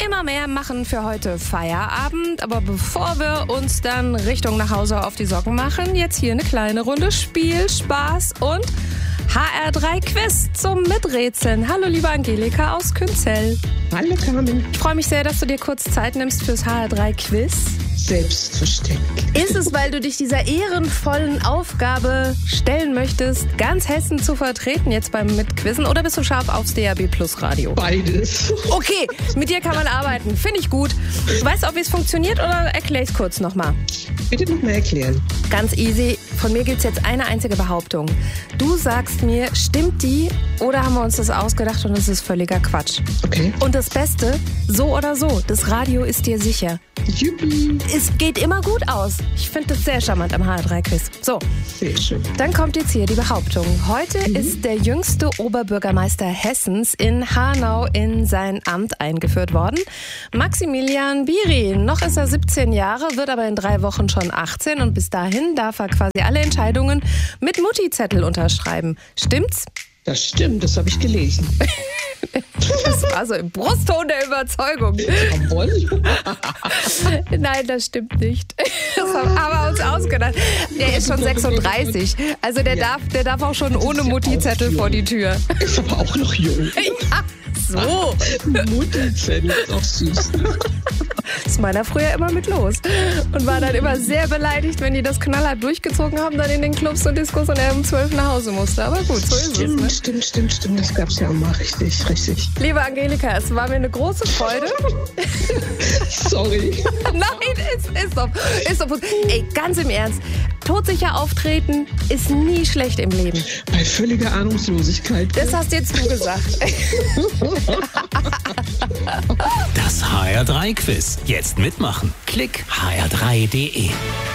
immer mehr machen für heute Feierabend. Aber bevor wir uns dann Richtung nach Hause auf die Socken machen, jetzt hier eine kleine Runde Spiel, Spaß und HR3 Quiz zum Miträtseln. Hallo liebe Angelika aus Künzell. Hallo Carmen. Ich freue mich sehr, dass du dir kurz Zeit nimmst fürs HR3 Quiz. Selbstverständlich. Ist es, weil du dich dieser ehrenvollen Aufgabe stellen möchtest, ganz Hessen zu vertreten jetzt beim Mitquizzen, oder bist du scharf aufs DAB Plus Radio? Beides. Okay, mit dir kann man arbeiten. Finde ich gut. Weißt du, ob es funktioniert, oder erkläre ich es kurz nochmal? Bitte nochmal erklären. Ganz easy. Von mir gibt es jetzt eine einzige Behauptung. Du sagst mir, stimmt die oder haben wir uns das ausgedacht und es ist völliger Quatsch? Okay. Und das Beste, so oder so, das Radio ist dir sicher. Juppie. Es geht immer gut aus. Ich finde das sehr charmant am HR3-Quiz. So, Sehr schön. dann kommt jetzt hier die Behauptung. Heute ist der jüngste Oberbürgermeister Hessens in Hanau in sein Amt eingeführt worden. Maximilian Birin. Noch ist er 17 Jahre, wird aber in 3 Wochen schon 18 und bis dahin darf er quasi alle Entscheidungen mit Mutti-Zettel unterschreiben. Stimmt's? Das stimmt, das habe ich gelesen. Das war so im Brustton der Überzeugung. Jawohl. Nein, das stimmt nicht. Das haben wir uns ausgedacht. Der ist schon 36. Also der darf auch schon ohne Mutti-Zettel vor die Tür. Ist aber auch noch jung. Ja, so. Mutti-Zettel ist auch süß. Ist meiner früher immer mit los. Und war dann immer sehr beleidigt, wenn die das knallhart durchgezogen haben, dann in den Clubs und Diskos und er um 12 nach Hause musste. Aber gut, so ist es. Ne? Stimmt. Das gab's ja auch mal richtig. Liebe Angelika, es war mir eine große Freude. Sorry. Nein, ist doch. Ey, ganz im Ernst. Todsicher auftreten ist nie schlecht im Leben. Bei völliger Ahnungslosigkeit. Das hast jetzt du gesagt. Das HR3 Quiz. Jetzt mitmachen. Klick hr3.de.